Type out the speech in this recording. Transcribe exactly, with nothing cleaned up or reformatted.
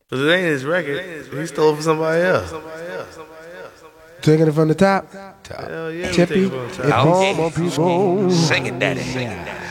But it ain't his record. He stole it from somebody else. Taking it from the top. Hell yeah, we Tippy. take it from the It's top. home on people. Sing it, daddy.